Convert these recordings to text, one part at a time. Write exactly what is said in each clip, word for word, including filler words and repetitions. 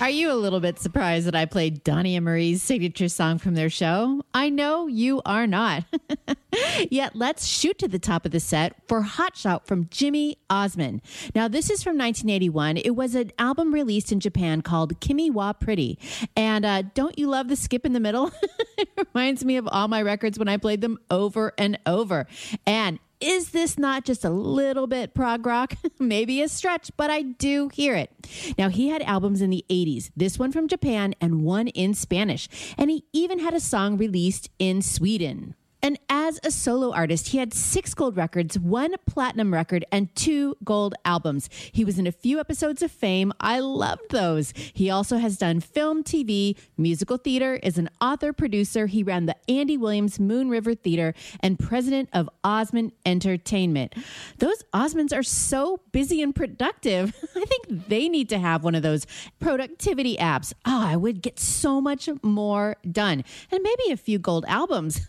Are you a little bit surprised that I played Donnie and Marie's signature song from their show? I know you are not. Yet let's shoot to the top of the set for Hot Shot from Jimmy Osmond. Now, this is from nineteen eighty-one. It was an album released in Japan called Kimi wa Pretty. And uh, don't you love the skip in the middle? It reminds me of all my records when I played them over and over. And is this not just a little bit prog rock? Maybe a stretch, but I do hear it. Now, he had albums in the eighties, this one from Japan and one in Spanish. And he even had a song released in Sweden. And as a solo artist, he had six gold records, one platinum record, and two gold albums. He was in a few episodes of Fame. I loved those. He also has done film, T V, musical theater, is an author, producer. He ran the Andy Williams Moon River Theater and president of Osmond Entertainment. Those Osmonds are so busy and productive. I think they need to have one of those productivity apps. Oh, I would get so much more done. And maybe a few gold albums.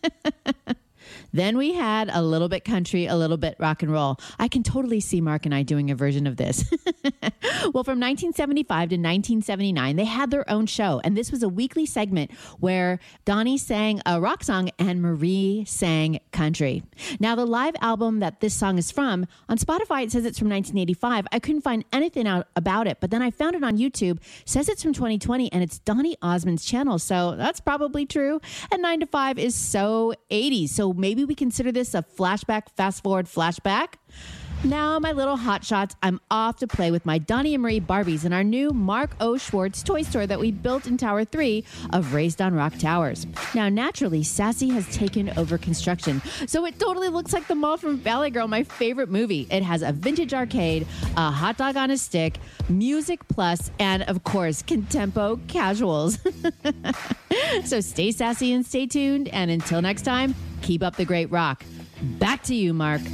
Then we had a little bit country, a little bit rock and roll. I can totally see Mark and I doing a version of this. Well, from nineteen seventy-five to nineteen seventy-nine, they had their own show. And this was a weekly segment where Donnie sang a rock song and Marie sang country. Now, the live album that this song is from, on Spotify, it says it's from nineteen eighty-five. I couldn't find anything out about it, but then I found it on YouTube. It says it's from twenty twenty, and it's Donnie Osmond's channel. So that's probably true. And nine to five is so eighties. So maybe we consider this a flashback, fast forward flashback. Now, my little hot shots, I'm off to play with my Donnie and Marie Barbies in our new Mark O. Schwartz toy store that we built in Tower three of Raised on Rock Towers. Now, naturally, Sassy has taken over construction, so it totally looks like the mall from Valley Girl, my favorite movie. It has a vintage arcade, a hot dog on a stick, Music Plus, and, of course, Contempo casuals. So stay sassy and stay tuned, and until next time, keep up the great rock. Back to you, Mark.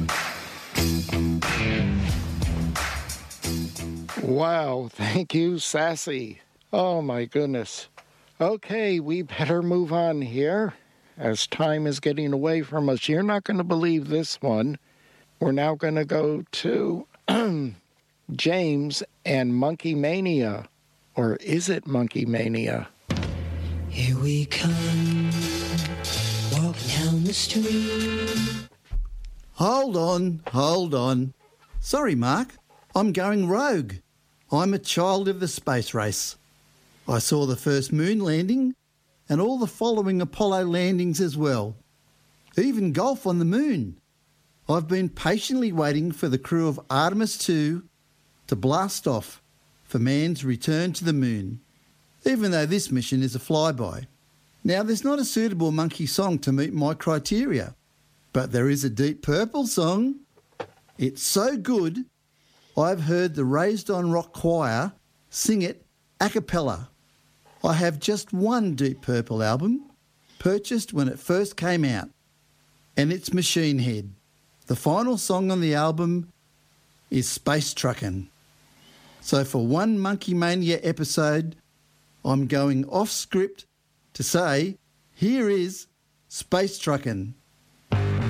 Wow, thank you, Sassy. Oh, my goodness. Okay, we better move on here, as time is getting away from us. You're not going to believe this one. We're now going to go to James and Monkey Mania. Or is it Monkey Mania? Here we come, walking down the street. Hold on, hold on. Sorry, Mark. I'm going rogue. I'm a child of the space race. I saw the first moon landing and all the following Apollo landings as well. Even golf on the moon. I've been patiently waiting for the crew of Artemis two to blast off for man's return to the moon, even though this mission is a flyby. Now, there's not a suitable monkey song to meet my criteria, but there is a Deep Purple song. It's so good, I've heard the Raised on Rock Choir sing it a cappella. I have just one Deep Purple album, purchased when it first came out, and it's Machine Head. The final song on the album is Space Truckin'. So for one Monkey Mania episode, I'm going off script to say, here is Space Truckin'.